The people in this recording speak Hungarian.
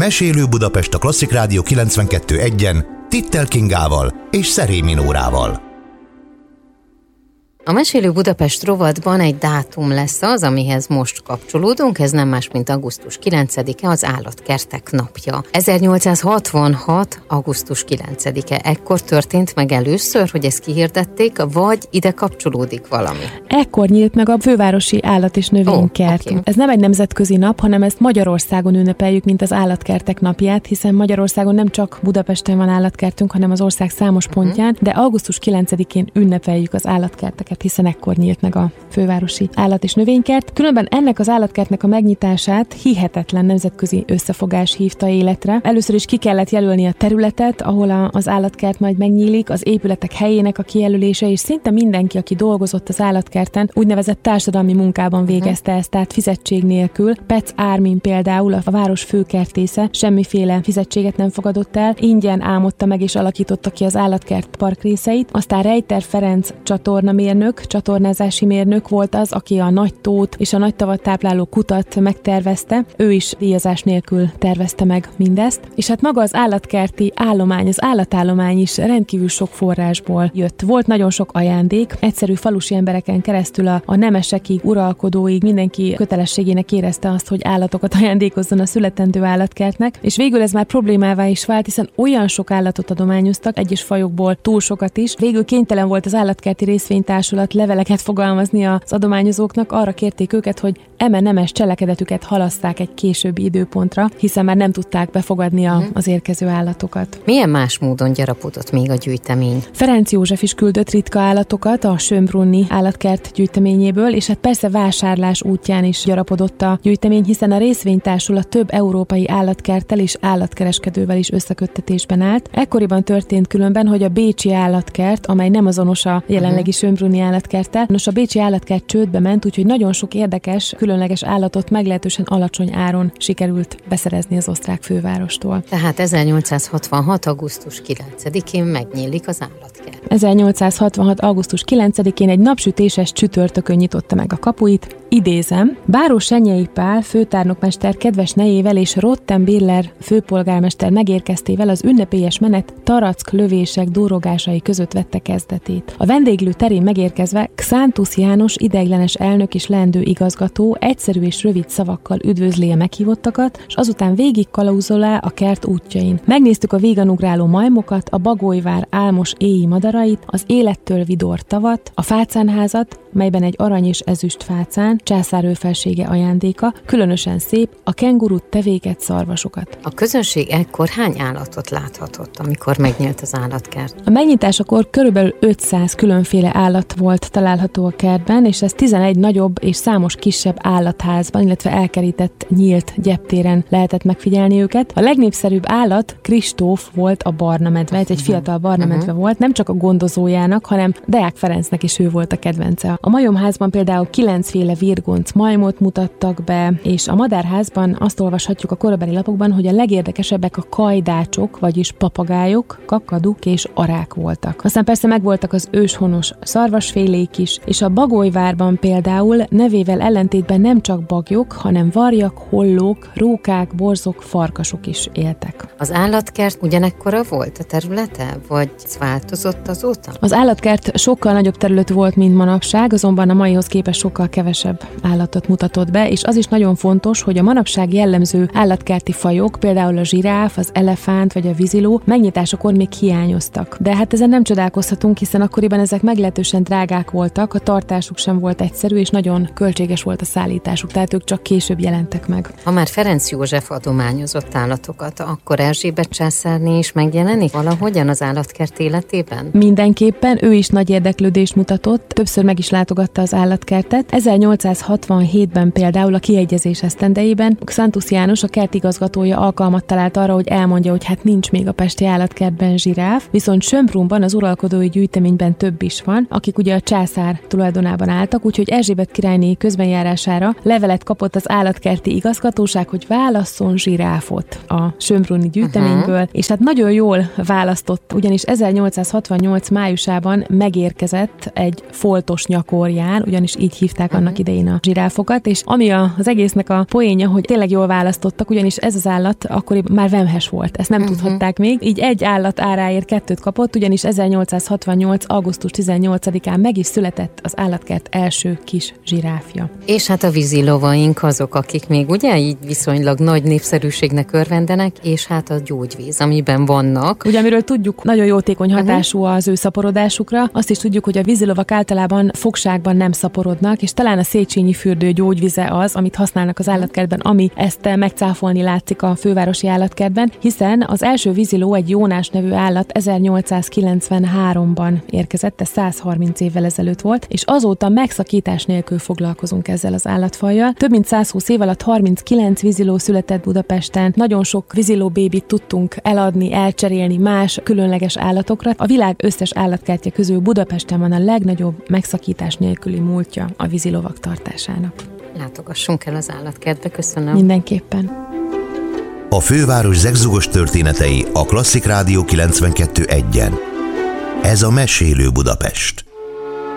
Mesélő Budapest a Klasszik Rádió 92.1-en Tittel Kingával és Szerémi Nórával. A Mesélő Budapest rovatban egy dátum lesz az, amihez most kapcsolódunk, ez nem más, mint augusztus 9-e, az Állatkertek napja. 1866. augusztus 9-e. Ekkor történt meg először, hogy ezt kihirdették, vagy ide kapcsolódik valami? Ekkor nyílt meg a fővárosi állat- és növénykert. Okay. Ez nem egy nemzetközi nap, hanem ezt Magyarországon ünnepeljük, mint az Állatkertek napját, hiszen Magyarországon nem csak Budapesten van állatkertünk, hanem az ország számos pontján, de augusztus 9-én ünnepeljük az állatkerteket, hiszen ekkor nyílt meg a fővárosi állat- és növénykert. Különben ennek az állatkertnek a megnyitását hihetetlen nemzetközi összefogás hívta életre. Először is ki kellett jelölni a területet, ahol az állatkert majd megnyílik, az épületek helyének a kijelölése, és szinte mindenki, aki dolgozott az állatkerten, úgynevezett társadalmi munkában végezte ezt, tehát fizetség nélkül. Pec Ármin például, a város főkertésze, semmiféle fizetséget nem fogadott el, ingyen álmodta meg és alakította ki az állatkert parkrészeit. Aztán Rejter Ferenc csatornázási mérnök volt az, aki a Nagy tót és a Nagy tavat tápláló kutat megtervezte. Ő is díjazás nélkül tervezte meg mindezt. És hát maga az állatkerti állomány, az állatállomány is rendkívül sok forrásból jött. Volt nagyon sok ajándék, egyszerű falusi embereken keresztül a nemesekig, uralkodóig mindenki kötelességének érezte azt, hogy állatokat ajándékozzon a születendő állatkertnek, és végül ez már problémává is vált, hiszen olyan sok állatot adományoztak, egyes fajokból túl sokat is. Végül kénytelen volt az állatkerti részvénytársulat leveleket fogalmazni az adományozóknak, arra kérték őket, hogy nemes cselekedetüket halasszák egy későbbi időpontra, hiszen már nem tudták befogadni az érkező állatokat. Milyen más módon gyarapodott még a gyűjtemény? Ferenc József is küldött ritka állatokat a Schönbrunni állatkert gyűjteményéből, és hát persze vásárlás útján is gyarapodott a gyűjtemény, hiszen a részvénytársulat több európai állatkerttel és állatkereskedővel is összeköttetésben állt. Ekkoriban történt különben, hogy a bécsi állatkert, amely nem azonos a jelenlegi Schönbrunni állatkerttel, nos, a bécsi állatkert csődbe ment, úgyhogy nagyon sok érdekes, különleges állatot meglehetősen alacsony áron sikerült beszerezni az osztrák fővárostól. Tehát 1866. augusztus 9-én megnyílik az állatkert. 1866. augusztus 9-én egy napsütéses csütörtökön nyitotta meg a kapuit. Idézem, Báró Senyei Pál főtárnokmester kedves nejével és Rottenbiller főpolgármester megérkeztével az ünnepélyes menet tarack lövések dúrogásai között vette kezdetét. A vendéglő terén megérkezve Xántus János ideiglenes elnök és leendő igazgató egyszerű és rövid szavakkal üdvözli a meghívottakat, és azután végig kalauzolá a kert útjain. Megnéztük a vígan ugráló majmokat, a Bagolyvár álmos éji madarait, az élettől vidor tavat, a fácánházat, melyben egy arany és ezüst fácán, császár őfelsége ajándéka, különösen szép, a kengurút, tevéket, szarvasokat. A közönség ekkor hány állatot láthatott, amikor megnyílt az állatkert? A megnyitásakor körülbelül 500 különféle állat volt található a kertben, és ez 11 nagyobb és számos kisebb állatházban, illetve elkerített nyílt gyeptéren lehetett megfigyelni őket. A legnépszerűbb állat Kristóf volt a barna medve, ez egy fiatal barna medve volt, nem csak a gondozójának, hanem Deák Ferencnek is ő volt a kedvence. A majomházban például 9 féle virgonc majmot mutattak be, és a madárházban azt olvashatjuk a korabeli lapokban, hogy a legérdekesebbek a kajdácsok, vagyis papagájok, kakaduk és arák voltak. Aztán persze megvoltak az őshonos szarvasfélék is, és a Bagolyvárban például nevével ellentétben nem csak bagyok, hanem varjak, hollók, rókák, borzok, farkasok is éltek. Az állatkert ugyanekkora volt a területe, vagy változott azóta? Az állatkert sokkal nagyobb terület volt, mint manapság, azonban a maihoz képest sokkal kevesebb állatot mutatott be, és az is nagyon fontos, hogy a manapság jellemző állatkerti fajok, például a zsiráf, az elefánt vagy a víziló megnyitásakor még hiányoztak. De hát ezen nem csodálkozhatunk, hiszen akkoriban ezek meglehetősen drágák voltak, a tartásuk sem volt egyszerű, és nagyon költséges volt a szállításuk, tehát ők csak később jelentek meg. Ha már Ferenc József adományozott állatokat, akkor Erzsébet császárné is megjelenik valahogyan az állatkert életében? Mindenképpen ő is nagy érdeklődést mutatott, többször meg is látogatta az állatkertet. 1867-ben például a kiegyezés esztendejében Xántus János, a kertigazgatója alkalmat talált arra, hogy elmondja, hogy hát nincs még a pesti állatkertben zsiráf, viszont Schönbrunban az uralkodói gyűjteményben több is van, akik ugye a császár tulajdonában álltak, úgyhogy Erzsébet királyné közbenjárására levelet kapott az állatkerti igazgatóság, hogy válasszon zsiráfot a Schönbrunni gyűjteményből, és hát nagyon jól választott, ugyanis 1868 májusában megérkezett egy foltos nyakorján, ugyanis így hívták annak idején a zsiráfokat, és ami az egésznek a poénja, hogy tényleg jól választottak, ugyanis ez az állat akkoriban már vemhes volt, ezt nem tudhatták még, így egy állat áráért 2 kapott, ugyanis 1868. augusztus 18-án meg is született az állatkert első kis zsiráfja. És hát a vízilovaink azok, akik még ugye így viszonylag nagy népszerűségnek örvendenek, és hát a gyógyvíz, amiben vannak. Ugye, amiről tudjuk, nagyon jótékony hatású az ő szaporodásukra, azt is tudjuk, hogy a vízilovak általában fogságban nem szaporodnak, és talán a Széchenyi fürdő gyógyvize az, amit használnak az állatkertben, ami ezt megcáfolni látszik a fővárosi állatkertben, hiszen az első víziló, egy Jónás nevű állat 1893-ban érkezett, ez 130 évvel ezelőtt volt, és azóta megszakítás nélkül foglalkozunk ezzel az állatfajjal. Több mint 120 év alatt 39 víziló született Budapesten, nagyon sok víziló bébit tudtunk eladni, elcserélni más különleges állatokra. A világ összes állatkertje közül Budapesten van a legnagyobb megszakítás nélküli múltja a vízilovak tartásának. Látogassunk el az állatkertbe, köszönöm. Mindenképpen. A főváros zegzugos történetei a Klasszik Rádió 92.1-en. Ez a Mesélő Budapest.